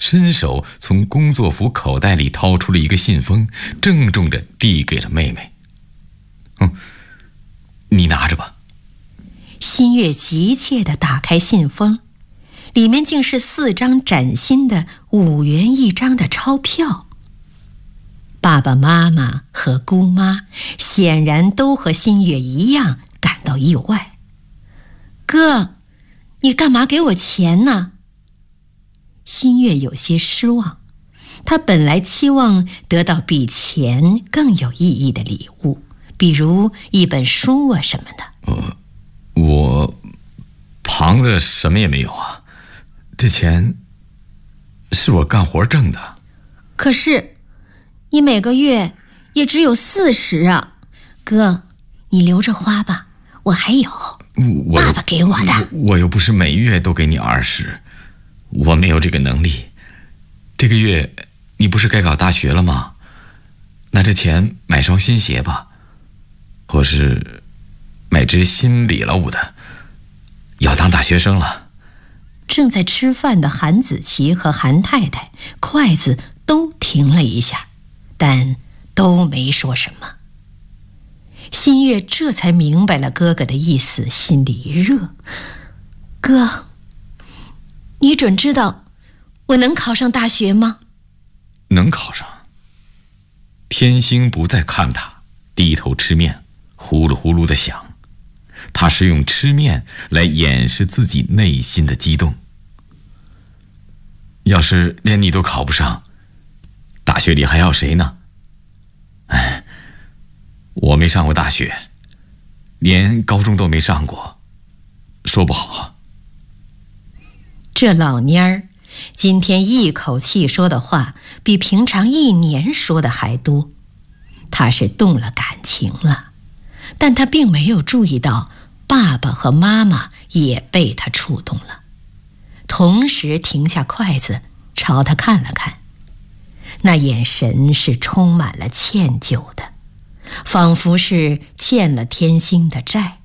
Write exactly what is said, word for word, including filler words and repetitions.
伸手从工作服口袋里掏出了一个信封，郑重地递给了妹妹。嗯，你拿着吧。 新月急切地打开信封，里面竟是四张崭新的五元一张的钞票。爸爸妈妈和姑妈显然都和新月一样感到意外。哥，你干嘛给我钱呢？新月有些失望，他本来期望得到比钱更有意义的礼物，比如一本书啊什么的。 呃，我旁的什么也没有啊，这钱是我干活挣的。 可是你每个月也只有四十啊，哥，你留着花吧，我还有， 我爸爸给我的。 我, 我又不是每月都给你二十，我没有这个能力。这个月你不是该考大学了吗？拿这钱买双新鞋吧，或是买支新笔了捂的，要当大学生了。 正在吃饭的韩子琪和韩太太筷子都停了一下，但都没说什么。新月这才明白了哥哥的意思，心里一热。哥，你准知道我能考上大学吗？ 能考上。天星不再看他，低头吃面，呼噜呼噜地响。他是用吃面来掩饰自己内心的激动。要是连你都考不上，大学里还要谁呢？哎，我没上过大学，连高中都没上过，说不好啊。 这老蔫儿今天一口气说的话比平常一年说的还多，他是动了感情了，但他并没有注意到爸爸和妈妈也被他触动了，同时停下筷子朝他看了看，那眼神是充满了歉疚的，仿佛是欠了天星的债。